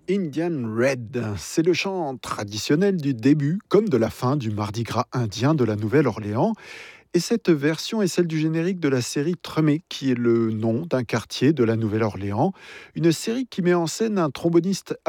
Indian Red, c'est le chant traditionnel du début comme de la fin du Mardi Gras indien de la Nouvelle-Orléans. Et cette version est celle du générique de la série Tremé, qui est le nom d'un quartier de la Nouvelle-Orléans. Une série qui met en scène un tromboniste